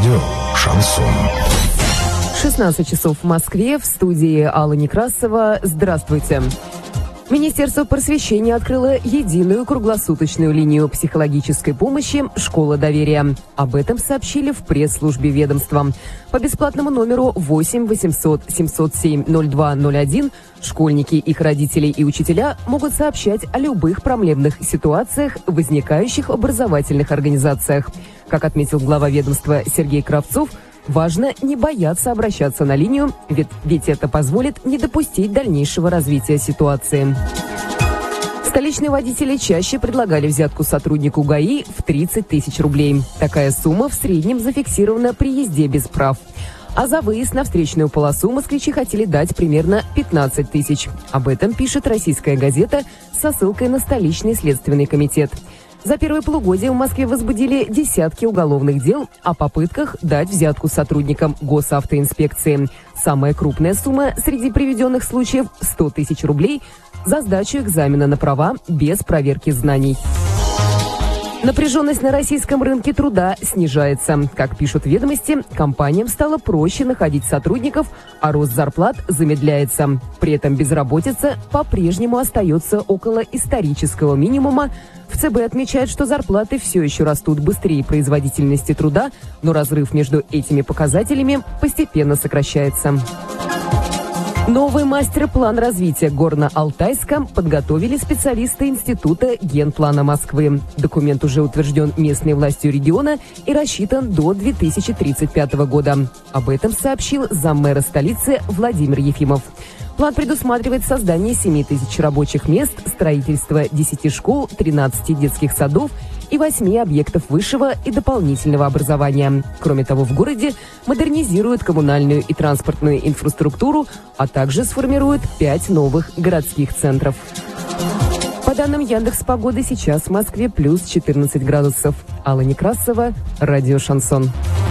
Радио «Шансон». 16 часов в Москве, в студии Алла Некрасова. Здравствуйте. Министерство просвещения открыло единую круглосуточную линию психологической помощи «Школа доверия». Об этом сообщили в пресс-службе ведомства. По бесплатному номеру 8 800 707 0201 школьники, их родители и учителя могут сообщать о любых проблемных ситуациях, возникающих в образовательных организациях. Как отметил глава ведомства Сергей Кравцов, важно не бояться обращаться на линию, ведь это позволит не допустить дальнейшего развития ситуации. Столичные водители чаще предлагали взятку сотруднику ГАИ в 30 тысяч рублей. Такая сумма в среднем зафиксирована при езде без прав. А за выезд на встречную полосу москвичи хотели дать примерно 15 тысяч. Об этом пишет «Российская газета» со ссылкой на столичный следственный комитет. За первое полугодие в Москве возбудили десятки уголовных дел о попытках дать взятку сотрудникам госавтоинспекции. Самая крупная сумма среди приведенных случаев – 100 тысяч рублей за сдачу экзамена на права без проверки знаний. Напряженность на российском рынке труда снижается. Как пишут «Ведомости», компаниям стало проще находить сотрудников, а рост зарплат замедляется. При этом безработица по-прежнему остается около исторического минимума. В ЦБ отмечают, что зарплаты все еще растут быстрее производительности труда, но разрыв между этими показателями постепенно сокращается. Новый мастер-план развития Горно-Алтайска подготовили специалисты Института генплана Москвы. Документ уже утвержден местной властью региона и рассчитан до 2035 года. Об этом сообщил заммэра столицы Владимир Ефимов. План предусматривает создание 7 тысяч рабочих мест, строительство 10 школ, 13 детских садов и 8 объектов высшего и дополнительного образования. Кроме того, в городе модернизируют коммунальную и транспортную инфраструктуру, а также сформируют 5 новых городских центров. По данным Яндекс.Погоды, сейчас в Москве плюс 14 градусов. Алла Некрасова, радио «Шансон».